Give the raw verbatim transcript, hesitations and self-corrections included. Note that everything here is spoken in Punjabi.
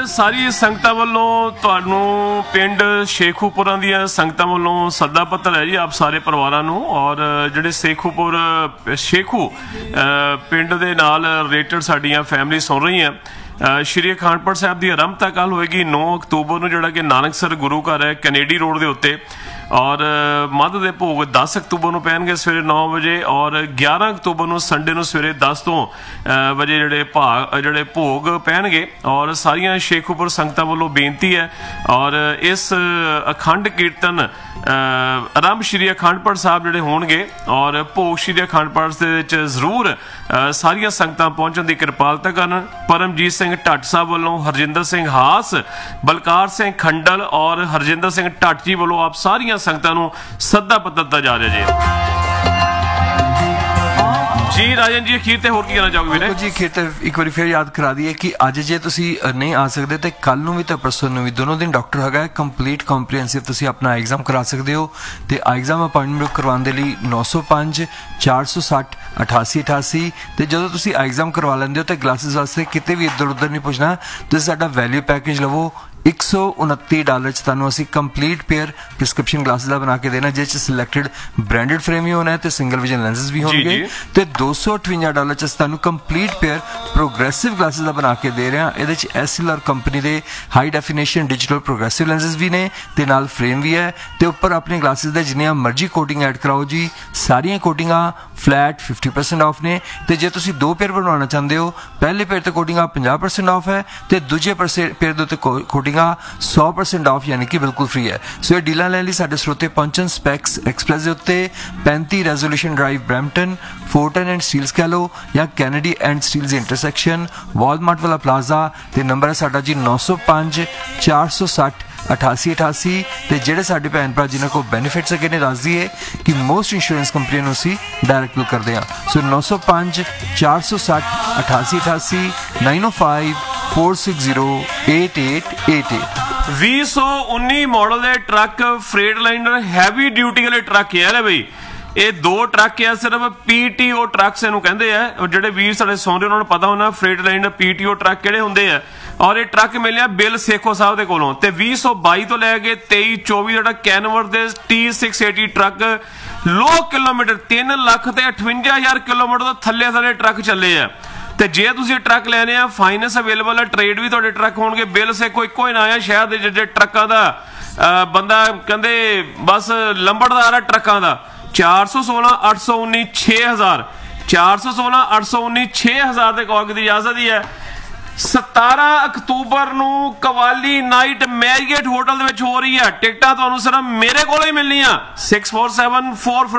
ਸਾਰੀ ਸੰਗਤਾਂ ਵੱਲੋਂ ਤੁਹਾਨੂੰ ਪਿੰਡ ਸ਼ੇਖੂਪੁਰਾਂ ਦੀਆਂ ਸੰਗਤਾਂ ਵੱਲੋਂ ਸੱਦਾ ਪੱਤਰ ਹੈ ਜੀ ਆਪ ਸਾਰੇ ਪਰਿਵਾਰਾਂ ਨੂੰ। ਔਰ ਜਿਹੜੇ ਸ਼ੇਖੂਪੁਰ ਸ਼ੇਖੂ ਪਿੰਡ ਦੇ ਨਾਲ ਰਿਲੇਟਡ ਸਾਡੀਆਂ ਫੈਮਿਲੀ ਸੁਣ ਰਹੀਆਂ, ਸ਼੍ਰੀ ਅਖੰਡ ਪਾਠ ਸਾਹਿਬ ਦੀ ਆਰੰਭਤਾ ਕੱਲ੍ਹ ਹੋਏਗੀ ਨੌ ਅਕਤੂਬਰ ਨੂੰ, ਜਿਹੜਾ ਕਿ ਨਾਨਕਸਰ ਗੁਰੂ ਘਰ ਹੈ ਕੈਨੇਡੀ ਰੋਡ ਦੇ ਉੱਤੇ। ਔਰ ਮੱਧ ਦੇ ਭੋਗ ਦਸ ਅਕਤੂਬਰ ਨੂੰ ਪੈਣਗੇ ਸਵੇਰੇ ਨੌ ਵਜੇ, ਔਰ ਗਿਆਰਾਂ ਅਕਤੂਬਰ ਨੂੰ ਸੰਡੇ ਨੂੰ ਸਵੇਰੇ ਦਸ ਤੋਂ ਵਜੇ ਜਿਹੜੇ ਭਾਗ ਜਿਹੜੇ ਭੋਗ ਪੈਣਗੇ। ਔਰ ਸਾਰੀਆਂ ਸ਼ੇਖੂਪੁਰ ਸੰਗਤਾਂ ਵੱਲੋਂ ਬੇਨਤੀ ਹੈ, ਔਰ ਇਸ ਅਖੰਡ ਕੀਰਤਨ ਆਰੰਭ ਸ਼੍ਰੀ ਅਖੰਡ ਪਾਠ ਸਾਹਿਬ ਜਿਹੜੇ ਹੋਣਗੇ ਔਰ ਭੋਗ ਸ਼੍ਰੀ ਅਖੰਡ ਪਾਠ ਦੇ ਵਿੱਚ ਜ਼ਰੂਰ ਸਾਰੀਆਂ ਸੰਗਤਾਂ ਪਹੁੰਚਣ ਦੀ ਕਿਰਪਾਲਤਾ ਕਰਨ। ਪਰਮਜੀਤ ਸਿੰਘ ਢੱਟ ਸਾਹਿਬ ਵੱਲੋਂ, ਹਰਜਿੰਦਰ ਸਿੰਘ ਹਾਸ, ਬਲਕਾਰ ਸਿੰਘ ਖੰਡਲ ਔਰ ਹਰਜਿੰਦਰ ਸਿੰਘ ਢੱਟ ਜੀ ਵੱਲੋਂ ਆਪ ਸਾਰੀਆਂ ਸੰਗਤਾਂ ਨੂੰ ਸੱਦਾ ਪੱਤਰ ਦਿੱਤਾ ਜਾ ਰਿਹਾ ਜੀ। ਜੀ ਰਾਜਨ ਜੀ, ਅਖੀਰ ਤੇ ਹੋਰ ਕੀ ਕਹਿਣਾ ਚਾਹੋਗੇ ਵੀਰੇ? ਜੀ ਅਖੀਰ ਤੇ ਇੱਕ ਵਾਰੀ ਫਿਰ ਯਾਦ ਕਰਾ ਦਈਏ ਕਿ ਅੱਜ ਜੇ ਤੁਸੀਂ ਨਹੀਂ ਆ ਸਕਦੇ ਤੇ ਕੱਲ ਨੂੰ ਵੀ ਤੇ ਪਰਸੋਂ ਨੂੰ ਵੀ ਦੋਨੋਂ ਦਿਨ ਡਾਕਟਰ ਹੈਗਾ ਕੰਪਲੀਟ ਕੰਪਰੀਹੈਂਸਿਵ, ਤੁਸੀਂ ਆਪਣਾ ਐਗਜ਼ਾਮ ਕਰਾ ਸਕਦੇ ਹੋ। ਤੇ ਐਗਜ਼ਾਮ ਅਪਾਇੰਟਮੈਂਟ ਬੁੱਕ ਕਰਵਾਉਣ ਦੇ ਲਈ ਨੌ ਸੌ ਪੰਜ ਚਾਰ ਸੌ ਸੱਠ ਅਠਾਸੀ ਅਠਾਸੀ। ਤੇ ਜਦੋਂ ਤੁਸੀਂ ਐਗਜ਼ਾਮ ਕਰਵਾ ਲੈਂਦੇ ਹੋ ਤੇ ਕਲਾਸਿਸ ਵਾਸਤੇ ਕਿਤੇ ਵੀ ਇੱਧਰ ਉੱਧਰ ਨਹੀਂ ਪੁੱਛਣਾ, ਤੁਸੀਂ ਸਾਡਾ ਵੈਲਿਊ ਪੈਕੇਜ ਲਵੋ। ਇੱਕ ਸੌ ਉਨੱਤੀ ਡਾਲਰ 'ਚ ਤੁਹਾਨੂੰ ਅਸੀਂ ਕੰਪਲੀਟ ਪੇਅਰ ਪ੍ਰਿਸਕ੍ਰਿਪਸ਼ਨ ਗਲਾਸਿਸ ਦਾ ਬਣਾ ਕੇ ਦੇਣਾ, ਜਿਸ 'ਚ ਸਿਲੈਕਟਡ ਬ੍ਰਾਂਡਡ ਫਰੇਮ ਵੀ ਹੋਣਾ ਹੈ ਤੇ ਸਿੰਗਲ ਵਿਜ਼ਨ ਲੈਂਸਸ ਵੀ ਹੋਣਗੇ। ਤੇ ਦੋ ਸੌ ਅਠਵੰਜਾ ਡਾਲਰ 'ਚ ਤੁਹਾਨੂੰ ਕੰਪਲੀਟ ਪੇਅਰ ਪ੍ਰੋਗਰੈਸਿਵ ਗਲਾਸਿਸ ਦਾ ਬਣਾ ਕੇ ਦੇ ਰਹੇ ਹਾਂ। ਇਹਦੇ 'ਚ ਐਸ ਐਲ ਆਰ ਕੰਪਨੀ ਦੇ high definition digital progressive lenses ਵੀ ਨੇ ਤੇ ਨਾਲ ਫਰੇਮ ਵੀ ਹੈ। ਤੇ ਉੱਪਰ ਆਪਣੇ ਗਲਾਸਿਸ ਦੇ ਜਿੰਨੀਆਂ ਮਰਜ਼ੀ ਕੋਟਿੰਗ ਐਡ ਕਰਾਓ ਜੀ, ਸਾਰੀਆਂ ਕੋਟਿੰਗਾਂ ਫਲੈਟ ਫਿਫਟੀ ਪਰਸੈਂਟ ਆਫ ਨੇ। ਤੇ ਜੇ ਤੁਸੀਂ ਦੋ ਪੇਅਰ ਬਣਵਾਉਣਾ ਚਾਹੁੰਦੇ ਹੋ, ਪਹਿਲੇ ਪੇਅਰ ਤੇ ਕੋਟਿੰਗਾਂ ਪੰਜਾਹ ਪਰਸੈਂਟ ਆਫ ਹੈ ਤੇ ਦੂਜੇ ਪੇਅਰ ਦੇ ਉੱਤੇ ਕੋਟਿੰਗਾਂ ਸੌ ਪਰਸੈਂਟ ਆਫ, ਯਾਨੀ ਕਿ ਬਿਲਕੁਲ ਫ੍ਰੀ ਹੈ। ਸੋ ਇਹ ਡੀਲਾਂ ਲੈਣ ਲਈ ਸਾਡੇ ਸਰੋਤੇ ਪਹੁੰਚਣ ਸਪੈਕਸ ਐਕਸਪ੍ਰੈਸ ਦੇ ਉੱਤੇ, ਪੈਂਤੀ resolution drive Brampton, ਫੋਰਟਨ and Steeles ਕਹਿ ਲਓ ਜਾਂ Kennedy and Steeles intersection, Walmart ਵਾਲਾ ਪਲਾਜ਼ਾ। ਤੇ ਨੰਬਰ ਹੈ ਸਾਡਾ ਜੀ ਨੌ ਸੌ ਪੰਜ ਚਾਰ ਸੌ ਸੱਠ ਅਠਾਸੀ ਅਠਾਸੀ। ਤੇ ਜਿਹੜੇ ਸਾਡੇ ਭੈਣ ਭਰਾ ਜਿਨ੍ਹਾਂ ਕੋਲ ਬੈਨੀਫਿਟਸ ਹੈਗੇ ਨੇ, ਦੱਸ ਦਈਏ ਕਿ ਮੋਸਟ ਇੰਸ਼ੋਰੈਂਸ ਕੰਪਨੀਆਂ ਨੂੰ ਅਸੀਂ ਡਾਇਰੈਕਟ ਬਿਲ ਕਰਦੇ ਹਾਂ। ਸੋ ਨੌ ਸੌ ਪੰਜ ਚਾਰ ਸੌ ਸੱਠ ਅਠਾਸੀ ਅਠਾਸੀ, ਨਾਈਨ ਓ five four six zero eight eight eight eight. ਵੀਹ ਸੌ ਉੱਨੀ ਮਾਡਲ ਦੇ truck fret liner heavy duty ਵਾਲੇ ਟਰੱਕ ਹੈ ਲੈ ਬਈ। ਇਹ ਦੋ ਟਰੱਕ ਆ ਸਿਰਫ ਪੀ ਟੀ ਓ ਟਰੱਕਸ ਇਹਨੂੰ ਕਹਿੰਦੇ ਆ। ਜਿਹੜੇ ਵੀਰ ਸਾਡੇ ਸੁਣਦੇ ਉਹਨਾਂ ਨੂੰ ਪਤਾ ਹੋਣਾ fret liner P T O truck ਕਿਹੜੇ ਹੁੰਦੇ ਆ। ਔਰ ਇਹ ਟਰੱਕ ਮਿਲਿਆ ਬਿਲ ਸੇਖੋ ਸਾਹਿਬ ਦੇ ਕੋਲੋਂ। ਤੇ ਵੀਹ ਸੌ ਬਾਈ ਤੋਂ ਲੈ ਕੇ ਤੇਈ ਚੌਵੀ ਜਿਹੜਾ ਕੈਨਵਰ ਦੇ ਟੀ ਸਿਕਸ ਏਟੀ ਟਰੱਕ ਲੋ ਕਿਲੋਮੀਟਰ ਤਿੰਨ ਲੱਖ ਤੇ ਅਠਵੰਜਾ ਹਜ਼ਾਰ ਕਿਲੋਮੀਟਰ ਤੋਂ ਥੱਲੇ ਥੱਲੇ ਟਰੱਕ ਚੱਲੇ ਆ। ਤੇ ਜੇ ਤੁਸੀਂ ਟਰੱਕ ਲੈਣੇ ਆ, ਫਾਈਨੈਂਸ ਅਵੇਲੇਬਲ ਹੈ, ਟ੍ਰੇਡ ਵੀ ਤੁਹਾਡੇ ਟਰੱਕ ਹੋਣਗੇ। ਬਿਲ ਸੇਖੋ ਇੱਕੋ ਹੀ ਨਾ ਆ ਸ਼ਹਿਰ ਦੇ ਜਿਹੜੇ ਟਰੱਕਾਂ ਦਾ ਬੰਦਾ ਕਹਿੰਦੇ ਬਸ ਲੰਬੜਦਾਰ ਆ ਟਰੱਕਾਂ ਦਾ। ਚਾਰ ਸੌ ਸੋਲਾਂ ਅੱਠ ਸੌ ਉੱਨੀ ਛੇ ਹਜ਼ਾਰ ਚਾਰ ਸੌ ਸੋਲਾਂ ਅੱਠ ਸੌ ਉੱਨੀ ਛੇ ਹਜ਼ਾਰ ਦੇ ਕਾਲ ਦੀ ਇਜਾਜ਼ਤ ਹੀ ਹੈ। ਸਤਾਰਾਂ ਅਕਤੂਬਰ ਨੂੰ ਕਵਾਲੀ ਨਾਈਟ ਮੈਰੀਅਟ ਹੋਟਲ ਦੇ ਵਿੱਚ ਹੋ ਰਹੀ ਹੈ। ਟਿਕਟਾਂ ਤੁਹਾਨੂੰ ਸਿਰਫ ਮੇਰੇ ਕੋਲੋਂ ਹੀ ਮਿਲਣੀਆਂ। Six four seven four